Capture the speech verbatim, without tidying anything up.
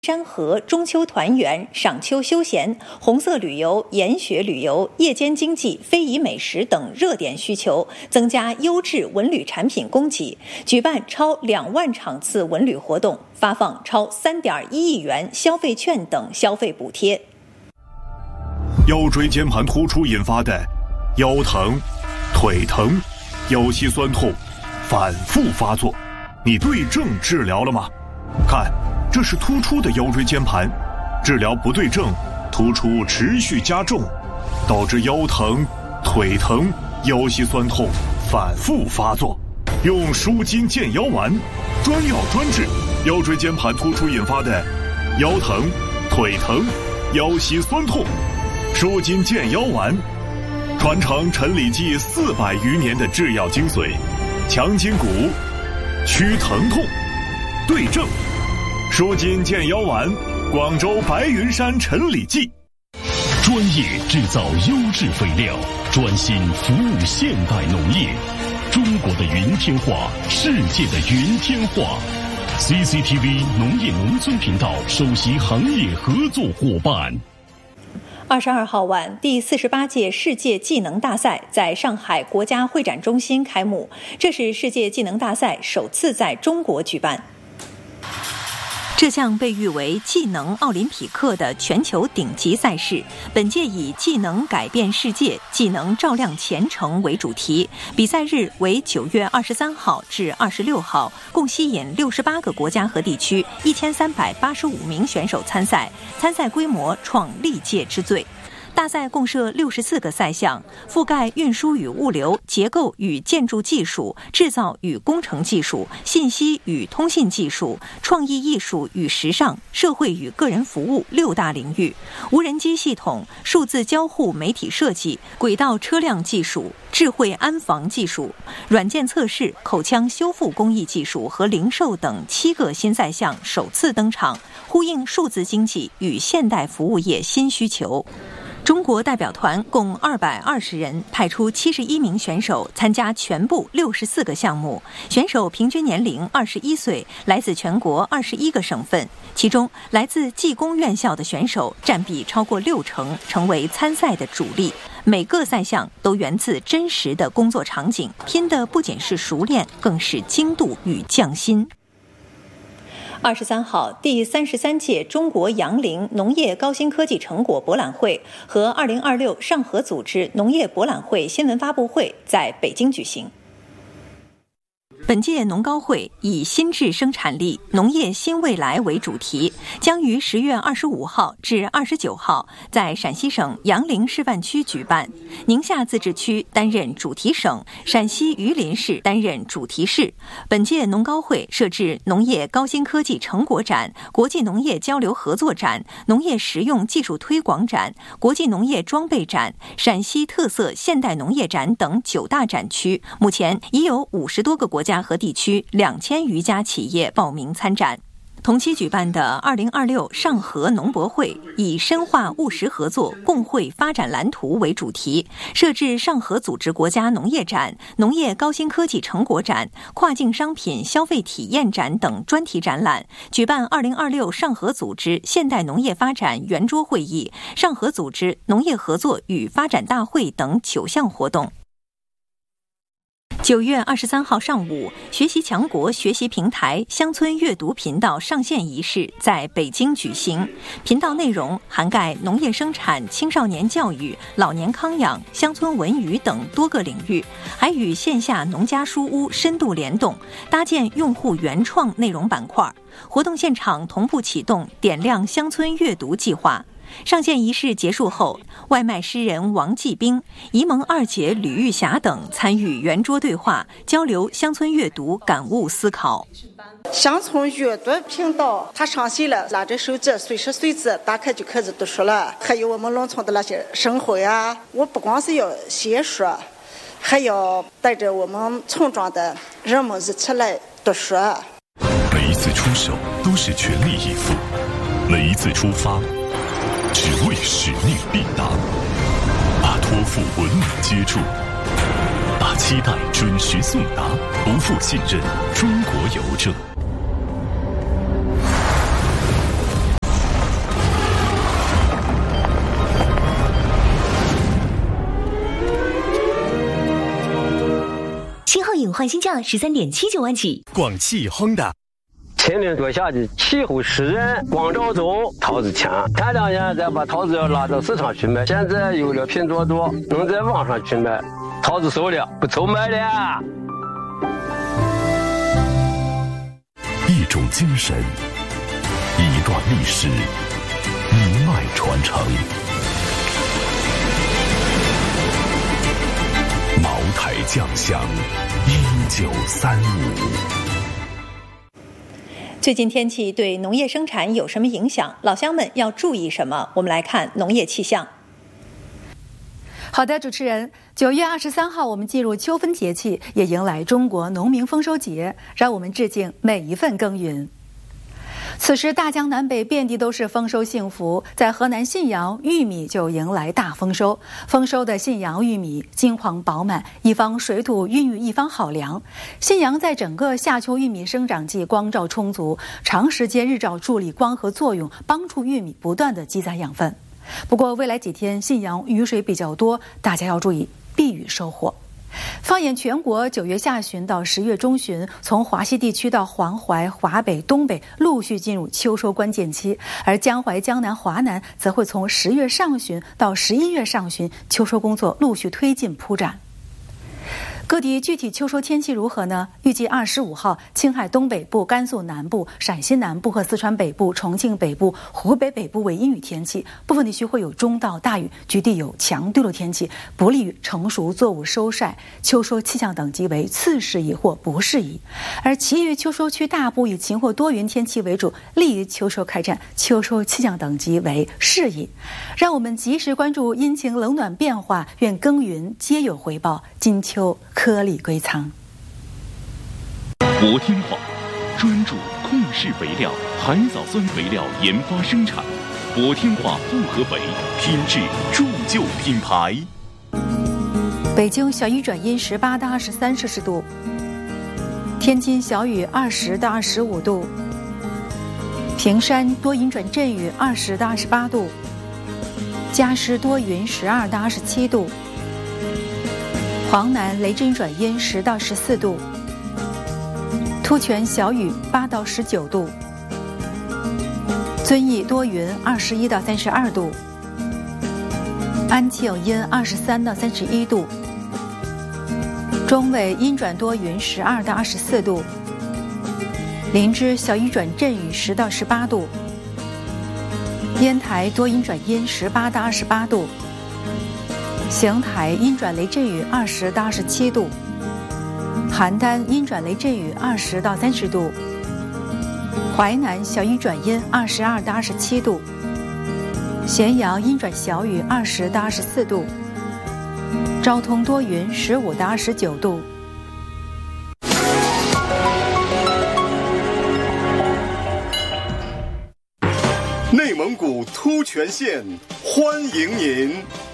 山河、中秋团圆、赏秋休闲、红色旅游、研学旅游、夜间经济、非遗美食等热点需求，增加优质文旅产品供给，举办超两万场次文旅活动，发放超三点一亿元消费券等消费补贴。 腰椎间盘突出引发的腰疼、腿疼、腰膝酸痛反复发作，你对症治疗了吗？看，这是突出的腰椎间盘，治疗不对症，突出持续加重，导致腰疼、腿疼、腰膝酸痛反复发作。用舒筋健腰丸，专药专治腰椎间盘突出引发的腰疼、腿疼、腰膝酸痛。舒筋健腰丸，传承陈李济四百余年的制药精髓，强筋骨，祛疼痛，对症。舒筋健腰丸，广州白云山陈李济。 专业制造优质肥料，专心服务现代农业。中国的云天化，世界的云天化。C C T V 农业农村频道首席行业合作伙伴。 二十二号晚，第四十八届世界技能大赛在上海国家会展中心开幕，这是世界技能大赛首次在中国举办。这项被誉为技能奥林匹克的全球顶级赛事，本届以技能改变世界，技能照亮前程为主题，比赛日为九月二十三号至二十六号，共吸引六十八个国家和地区一千三百八十五名选手参赛，参赛规模创历届之最。大赛共设六十四个赛项，覆盖运输与物流、结构与建筑技术、制造与工程技术、信息与通信技术、创意艺术与时尚、社会与个人服务六大领域。无人机系统、数字交互媒体设计、轨道车辆技术、智慧安防技术、软件测试、口腔修复工艺技术和零售等七个新赛项首次登场，呼应数字经济与现代服务业新需求。中国代表团共二百二十人，派出七十一名选手参加全部六十四个项目，选手平均年龄二十一岁，来自全国二十一个省份，其中来自技工院校的选手占比超过六成，成为参赛的主力。每个赛项都源自真实的工作场景，拼的不仅是熟练，更是精度与匠心。二十三号，第三十三届中国杨凌农业高新科技成果博览会和二零二六上合组织农业博览会新闻发布会在北京举行。本届农高会以新质生产力、农业新未来为主题，将于十月二十五号至二十九号在陕西省杨凌示范区举办，宁夏自治区担任主题省，陕西榆林市担任主题市。本届农高会设置农业高新科技成果展、国际农业交流合作展、农业实用技术推广展、国际农业装备展、陕西特色现代农业展等九大展区，目前已有五十多个国家和地区两千余家企业报名参展。同期举办的二零二六上合农博会以深化务实合作、共绘发展蓝图为主题，设置上合组织国家农业展、农业高新科技成果展、跨境商品消费体验展等专题展览，举办二零二六上合组织现代农业发展圆桌会议、上合组织农业合作与发展大会等九项活动。九月二十三号上午，学习强国学习平台乡村阅读频道上线仪式在北京举行。频道内容涵盖农业生产、青少年教育、老年康养、乡村文娱等多个领域，还与线下农家书屋深度联动，搭建用户原创内容板块。活动现场同步启动点亮乡村阅读计划。上线仪式结束后，外卖诗人王继兵、沂蒙二姐吕玉霞等参与圆桌对话，交流乡村阅读感悟思考。 乡村阅读频道它上线了，拿着手机随时随地打开就开始读书了，还有我们农村的那些生活呀，我不光是要写书，还要带着我们村庄的人们一起来读书。 每一次出手都是全力以赴，每一次出发只为使命必达，把托付稳稳接住，把期待准时送达，不负信任中国邮政。 换新价十三点七九万起。 广汽亨达。 千年多下的气候湿润，光照足，桃子强。前两年再把桃子要拉到市场去卖，现在有了拼多多，能在网上去卖，桃子熟了，不愁卖了。 一种精神，一段历史，一脉传承。茅台酱香，一九三五。 最近天气对农业生产有什么影响？老乡们要注意什么？我们来看农业气象。 好的，主持人，九月二十三号我们进入秋分节气，也迎来中国农民丰收节，让我们致敬每一份耕耘。此时大江南北遍地都是丰收幸福，在河南信阳，玉米就迎来大丰收。丰收的信阳玉米金黄饱满，一方水土孕育一方好粮。信阳在整个夏秋玉米生长季光照充足，长时间日照助力光合作用，帮助玉米不断的积攒养分。不过未来几天信阳雨水比较多，大家要注意避雨收获。放眼全国，九月下旬到十月中旬，从华西地区到黄淮、华北、东北陆续进入秋收关键期，而江淮、江南、华南则会从十月上旬到十一月上旬，秋收工作陆续推进铺展。各地具体秋收天气如何呢？预计二十五号，青海东北部、甘肃南部、陕西南部和四川北部、重庆北部、湖北北部为阴雨天气，部分地区会有中到大雨，局地有强对流天气，不利于成熟作物收晒。秋收气象等级为次适宜或不适宜。而其余秋收区大部以晴或多云天气为主，利于秋收开展，秋收气象等级为适宜。让我们及时关注阴晴冷暖变化，愿耕耘皆有回报，金秋颗粒归仓。 国天化专注控制肥料、海藻酸肥料研发生产，国天化复合肥品质铸就品牌。 北京小雨转阴十八到二十三摄氏度，天津小雨二十到二十五度，平山多云转阵雨二十到二十八度，嘉施多云十二到二十七度。黄南雷阵转阴十到十四度，突泉小雨八到十九度，遵义多云二十一到三十二度，安庆阴二十三到三十一度，中纬阴转多云十二到二十四度，林芝小雨转阵雨十到十八度，烟台多云转阴十八到二十八度。邢台阴转雷阵雨二十到二十七度，邯郸阴转雷阵雨二十到三十度，淮南小雨转阴二十二到二十七度，咸阳阴转小雨二十到二十四度，昭通多云十五到二十九度。 内蒙古突泉县欢迎您。